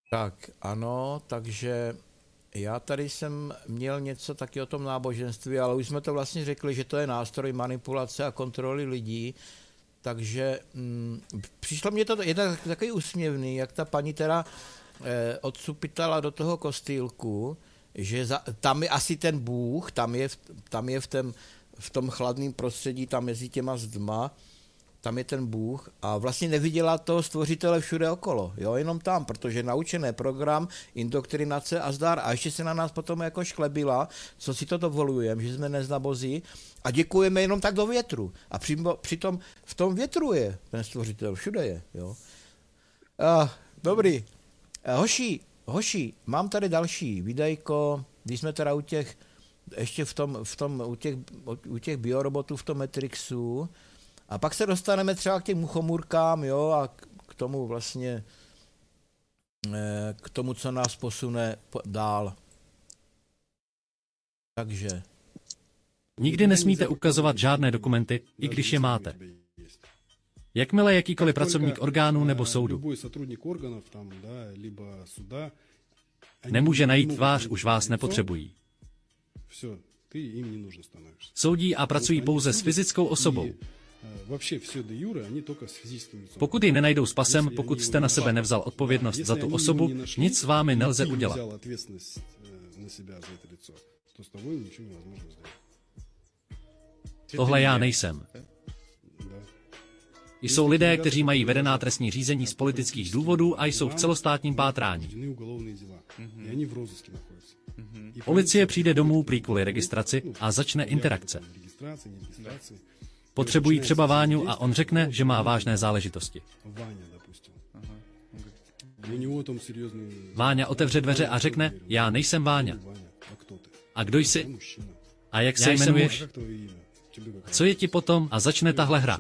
Tak ano, takže já tady jsem měl něco taky o tom náboženství, ale už jsme to vlastně řekli, že to je nástroj manipulace a kontroly lidí, takže přišlo mě to jednak takový úsměvný, jak ta paní teda odsupitala do toho kostýlku, že tam je asi ten Bůh, tam je v tom chladném prostředí, tam mezi těma zdma, tam je ten Bůh a vlastně neviděla toho stvořitele všude okolo, jo, jenom tam, protože naučený program, indoktrinace a zdar. A ještě se na nás potom jako šklebila, co si to dovolujeme, že jsme neznabozí a děkujeme jenom tak do větru. A přitom v tom větru je ten stvořitel, všude je, jo. Dobrý. Hoši, mám tady další videjko, když jsme teda ještě u těch biorobotů v tom Matrixu, a pak se dostaneme třeba k těm muchomůrkám, jo, a k tomu vlastně, k tomu, co nás posune dál. Takže. Nikdy nesmíte ukazovat žádné dokumenty, i když je máte. Jakmile jakýkoliv pracovník orgánů nebo soudu nemůže najít tvář, už vás nepotřebují. Soudí a pracují pouze s fyzickou osobou. Pokud ji nenajdou s pasem, pokud jste na sebe nevzal odpovědnost za tu osobu, nic s vámi nelze udělat. Tohle já nejsem. Jsou lidé, kteří mají vedená trestní řízení z politických důvodů a jsou v celostátním pátrání. Policie přijde domů prý kvůli registraci a začne interakce. Potřebují třeba Váňu a on řekne, že má vážné záležitosti. Váňa otevře dveře a řekne, já nejsem Váňa. A kdo jsi? A jak se jmenuješ? Co je ti potom? A začne tahle hra.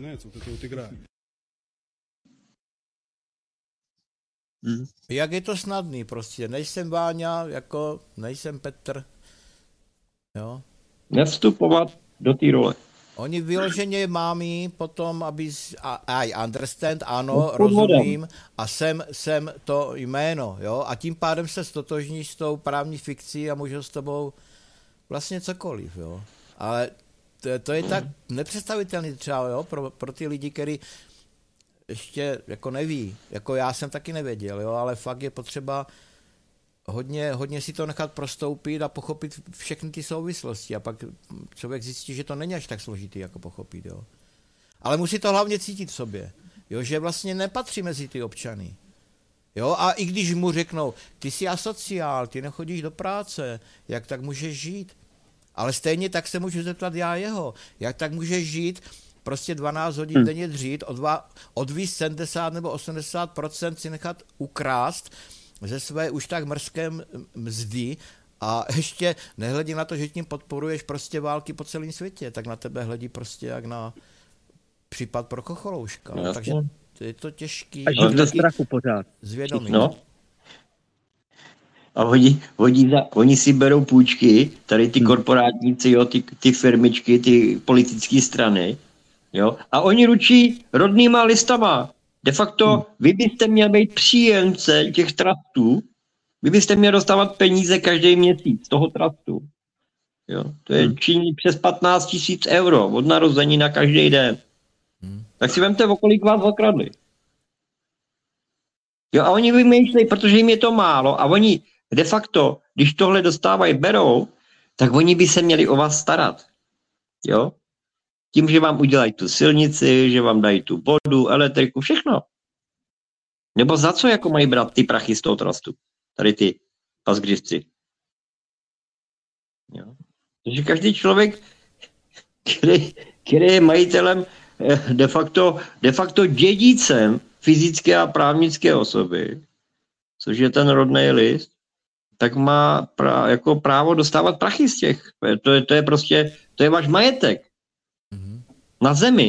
Jak je to snadný prostě, nejsem Váňa, jako nejsem Petr, jo. Nevstupovat do té role. Oni vyloženě mámí potom, aby I understand, ano, rozumím, a jsem to jméno, jo, a tím pádem se stotožníš s tou právní fikcí a můžu s tebou vlastně cokoliv, jo. Ale to je tak nepředstavitelný třeba, jo, pro ty lidi, kteří ještě jako neví, jako já jsem taky nevěděl, jo, ale fakt je potřeba hodně si to nechat prostoupit a pochopit všechny ty souvislosti a pak člověk zjistí, že to není až tak složitý, jako pochopit, jo. Ale musí to hlavně cítit v sobě, jo, že vlastně nepatří mezi ty občany, jo, a i když mu řeknou, ty jsi asociál, ty nechodíš do práce, jak tak můžeš žít, ale stejně tak se můžu zeptat já jeho, jak tak můžeš žít, prostě 12 hodin denně dřít, odvízt 70 nebo 80% si nechat ukrást ze své už tak mrzké mzdy a ještě nehledí na to, že tím podporuješ prostě války po celém světě, tak na tebe hledí prostě jak na případ pro Chocholouška. No, takže je to těžký. A žít ve strachu pořád. Zvědomí. No. A oni si berou půjčky, tady ty korporátníci, jo, ty firmičky, ty politické strany, jo, a oni ručí rodnýma listama. De facto, vy byste měl být příjemce těch trustů, vy byste měl dostávat peníze každý měsíc z toho trustu. Jo, to je činí přes 15 000 euro od narození na každý den. Tak si vemte, o kolik vás okradli. Jo, a oni vymýšlejí, protože jim je to málo a oni de facto, když tohle dostávají, berou, tak oni by se měli o vás starat. Jo? Tím, že vám udělají tu silnici, že vám dají tu vodu, elektriku, všechno. Nebo za co jako mají brát ty prachy z toho trustu? Tady ty pasgřivci. Jo? Takže každý člověk, který je majitelem de facto dědicem fyzické a právnické osoby, což je ten rodný list, tak má jako právo dostávat prachy z těch. To je prostě, to je váš majetek. Na zemi.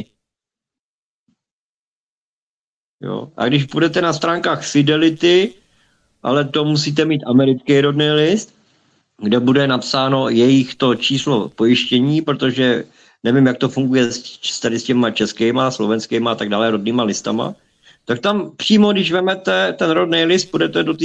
Jo. A když půjdete na stránkách Fidelity, ale to musíte mít americký rodný list, kde bude napsáno jejich to číslo pojištění, protože nevím, jak to funguje tady s těma českýma, slovenskýma a tak dále rodnýma listama, tak tam přímo, když vemete ten rodný list, půjdete do té